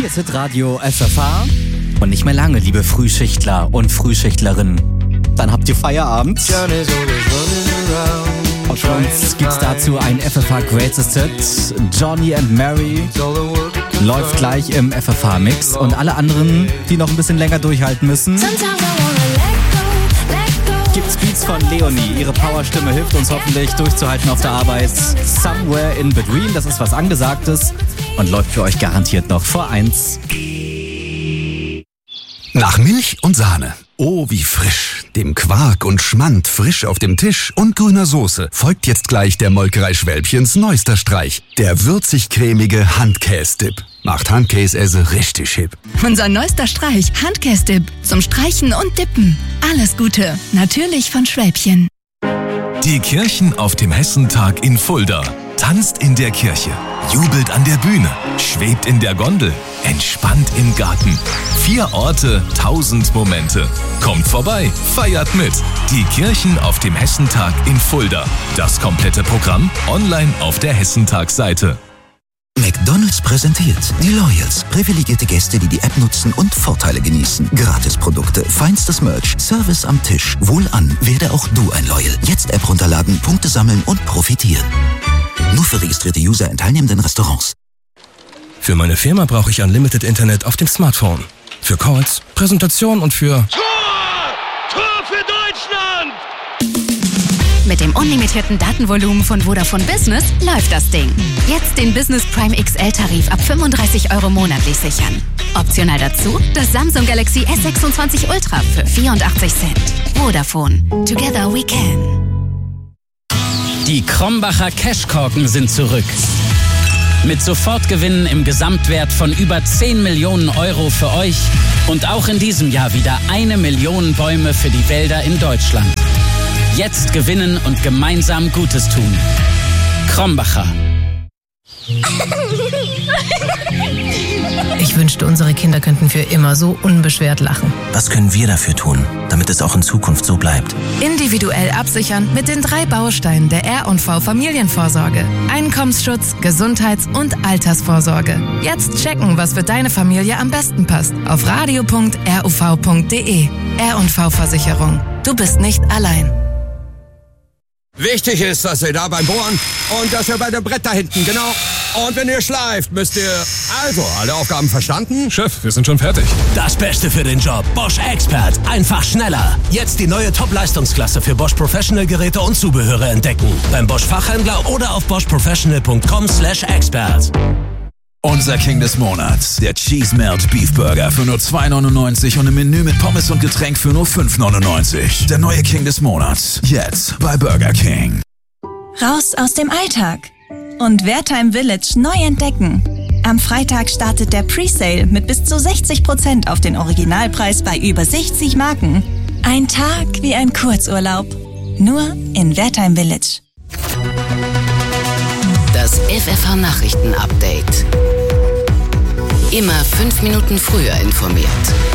Hier ist Hitradio FFH. Und nicht mehr lange, liebe Frühschichtler und Frühschichtlerinnen. Dann habt ihr Feierabend. Und für uns gibt's dazu ein FFH Greatest Hit. Johnny and Mary läuft gleich im FFH-Mix. Und alle anderen, die noch ein bisschen länger durchhalten müssen, gibt's Beats von Leonie. Ihre Powerstimme hilft uns hoffentlich durchzuhalten auf der Arbeit. Somewhere in Between, das ist was Angesagtes und läuft für euch garantiert noch vor 1. Nach Milch und Sahne. Oh, wie frisch. Dem Quark und Schmand frisch auf dem Tisch und grüner Soße folgt jetzt gleich der Molkerei Schwälbchens neuester Streich. Der würzig-cremige Handkäse-Dip. Macht Handkäse richtig hip. Unser neuester Streich, Handkäse-Dip. Zum Streichen und Dippen. Alles Gute. Natürlich von Schwälbchen. Die Kirchen auf dem Hessentag in Fulda. Tanzt in der Kirche, jubelt an der Bühne, schwebt in der Gondel, entspannt im Garten. 4 Orte, 1000 Momente. Kommt vorbei, feiert mit. Die Kirchen auf dem Hessentag in Fulda. Das komplette Programm online auf der Hessentagsseite. McDonald's präsentiert die Loyals. Privilegierte Gäste, die die App nutzen und Vorteile genießen. Gratisprodukte, feinstes Merch, Service am Tisch. Wohlan, werde auch du ein Loyal. Jetzt App runterladen, Punkte sammeln und profitieren. Nur für registrierte User in teilnehmenden Restaurants. Für meine Firma brauche ich Unlimited Internet auf dem Smartphone. Für Calls, Präsentation und für... Tor für Deutschland! Mit dem unlimitierten Datenvolumen von Vodafone Business läuft das Ding. Jetzt den Business Prime XL-Tarif ab 35 € monatlich sichern. Optional dazu das Samsung Galaxy S26 Ultra für 84 Cent. Vodafone. Together we can. Die Krombacher Cashkorken sind zurück. Mit Sofortgewinnen im Gesamtwert von über 10 Millionen € für euch und auch in diesem Jahr wieder 1 Million Bäume für die Wälder in Deutschland. Jetzt gewinnen und gemeinsam Gutes tun. Krombacher. Ich wünschte, unsere Kinder könnten für immer so unbeschwert lachen. Was können wir dafür tun, damit es auch in Zukunft so bleibt? Individuell absichern mit den 3 Bausteinen der R&V Familienvorsorge. Einkommensschutz, Gesundheits- und Altersvorsorge. Jetzt checken, was für deine Familie am besten passt. Auf radio.ruv.de. R&V Versicherung. Du bist nicht allein. Wichtig ist, dass ihr da beim Bohren und dass ihr bei dem Brett da hinten, genau. Und wenn ihr schleift, müsst ihr... Also, alle Aufgaben verstanden? Chef, wir sind schon fertig. Das Beste für den Job. Bosch Expert. Einfach schneller. Jetzt die neue Top-Leistungsklasse für Bosch Professional Geräte und Zubehöre entdecken. Beim Bosch Fachhändler oder auf boschprofessional.com/expert. Unser King des Monats, der Cheese Melt Beef Burger für nur 2,99 und im Menü mit Pommes und Getränk für nur 5,99. Der neue King des Monats, jetzt bei Burger King. Raus aus dem Alltag und Wertheim Village neu entdecken. Am Freitag startet der Presale mit bis zu 60% auf den Originalpreis bei über 60 Marken. Ein Tag wie ein Kurzurlaub. Nur in Wertheim Village. Das FFH Nachrichten-Update. Immer 5 Minuten früher informiert.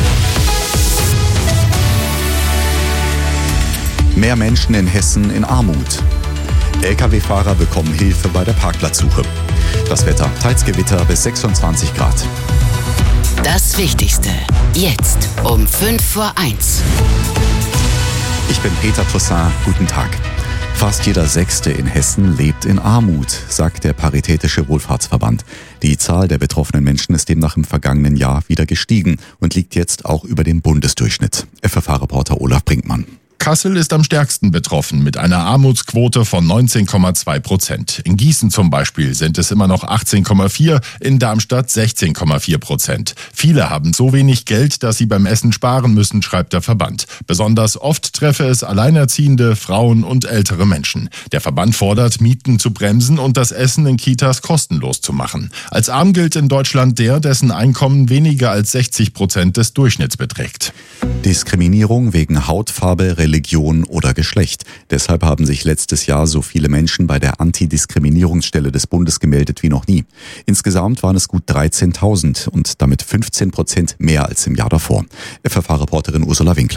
Mehr Menschen in Hessen in Armut. Lkw-Fahrer bekommen Hilfe bei der Parkplatzsuche. Das Wetter, teils Gewitter bis 26 Grad. Das Wichtigste, jetzt um 1:05. Ich bin Peter Toussaint, guten Tag. Fast jeder Sechste in Hessen lebt in Armut, sagt der Paritätische Wohlfahrtsverband. Die Zahl der betroffenen Menschen ist demnach im vergangenen Jahr wieder gestiegen und liegt jetzt auch über dem Bundesdurchschnitt. FFH-Reporter Olaf Brinkmann. Kassel ist am stärksten betroffen mit einer Armutsquote von 19,2%. In Gießen zum Beispiel sind es immer noch 18,4%, in Darmstadt 16,4%. Viele haben so wenig Geld, dass sie beim Essen sparen müssen, schreibt der Verband. Besonders oft treffe es Alleinerziehende, Frauen und ältere Menschen. Der Verband fordert, Mieten zu bremsen und das Essen in Kitas kostenlos zu machen. Als arm gilt in Deutschland der, dessen Einkommen weniger als 60% des Durchschnitts beträgt. Diskriminierung wegen Hautfarbe, Religion oder Geschlecht. Deshalb haben sich letztes Jahr so viele Menschen bei der Antidiskriminierungsstelle des Bundes gemeldet wie noch nie. Insgesamt waren es gut 13.000 und damit 15% mehr als im Jahr davor. FFH-Reporterin Ursula Winkler.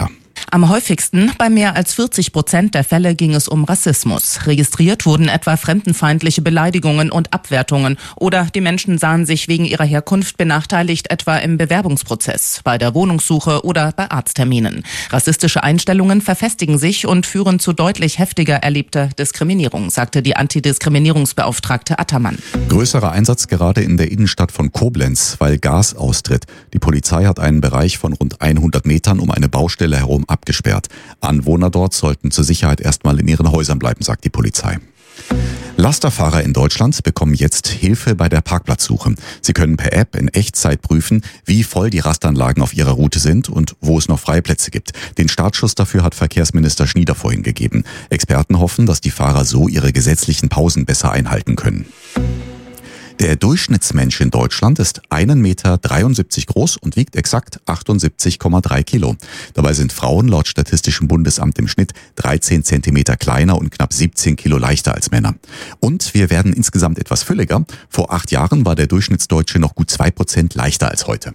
Am häufigsten, bei mehr als 40% der Fälle, ging es um Rassismus. Registriert wurden etwa fremdenfeindliche Beleidigungen und Abwertungen oder die Menschen sahen sich wegen ihrer Herkunft benachteiligt, etwa im Bewerbungsprozess, bei der Wohnungssuche oder bei Arztterminen. Rassistische Einstellungen verfestigen sich und führen zu deutlich heftiger erlebter Diskriminierung, sagte die Antidiskriminierungsbeauftragte Attermann. Größerer Einsatz gerade in der Innenstadt von Koblenz, weil Gas austritt. Die Polizei hat einen Bereich von rund 100 Metern um eine Baustelle herum abgesperrt. Anwohner dort sollten zur Sicherheit erstmal in ihren Häusern bleiben, sagt die Polizei. Lasterfahrer in Deutschland bekommen jetzt Hilfe bei der Parkplatzsuche. Sie können per App in Echtzeit prüfen, wie voll die Rastanlagen auf ihrer Route sind und wo es noch freie Plätze gibt. Den Startschuss dafür hat Verkehrsminister Schnieder vorhin gegeben. Experten hoffen, dass die Fahrer so ihre gesetzlichen Pausen besser einhalten können. Der Durchschnittsmensch in Deutschland ist 1,73 Meter groß und wiegt exakt 78,3 Kilo. Dabei sind Frauen laut Statistischem Bundesamt im Schnitt 13 Zentimeter kleiner und knapp 17 Kilo leichter als Männer. Und wir werden insgesamt etwas fülliger. Vor 8 Jahren war der Durchschnittsdeutsche noch gut 2% leichter als heute.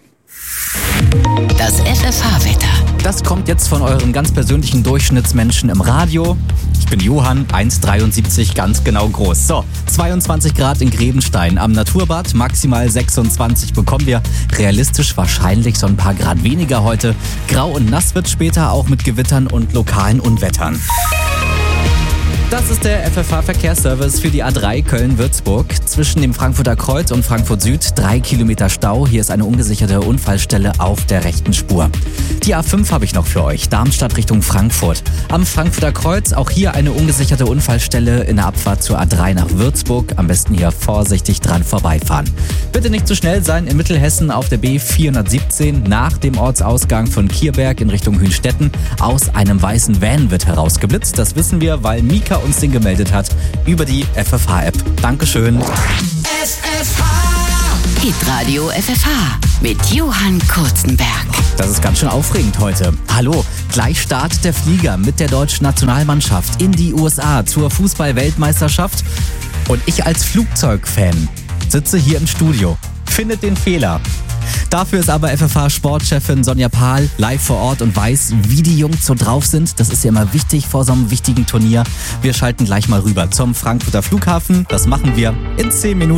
Das FFH-Wetter. Das kommt jetzt von eurem ganz persönlichen Durchschnittsmenschen im Radio. Ich bin Johann, 1,73, ganz genau groß. So, 22 Grad in Grebenstein am Naturbad, maximal 26 bekommen wir. Realistisch wahrscheinlich so ein paar Grad weniger heute. Grau und nass wird später, auch mit Gewittern und lokalen Unwettern. Das ist der FFH-Verkehrsservice für die A3 Köln-Würzburg. Zwischen dem Frankfurter Kreuz und Frankfurt Süd 3 Kilometer Stau. Hier ist eine ungesicherte Unfallstelle auf der rechten Spur. Die A5 habe ich noch für euch. Darmstadt Richtung Frankfurt. Am Frankfurter Kreuz auch hier eine ungesicherte Unfallstelle in der Abfahrt zur A3 nach Würzburg. Am besten hier vorsichtig dran vorbeifahren. Bitte nicht zu schnell sein. In Mittelhessen auf der B417 nach dem Ortsausgang von Kierberg in Richtung Hünstetten. Aus einem weißen Van wird herausgeblitzt. Das wissen wir, weil Mika uns den gemeldet hat über die FFH-App. Dankeschön. Hitradio FFH mit Johann Kurzenberg. Das ist ganz schön aufregend heute. Hallo, gleich Start der Flieger mit der deutschen Nationalmannschaft in die USA zur Fußball-Weltmeisterschaft. Und ich als Flugzeugfan sitze hier im Studio. Findet den Fehler. Dafür ist aber FFH-Sportchefin Sonja Pahl live vor Ort und weiß, wie die Jungs so drauf sind. Das ist ja immer wichtig vor so einem wichtigen Turnier. Wir schalten gleich mal rüber zum Frankfurter Flughafen. Das machen wir in 10 Minuten.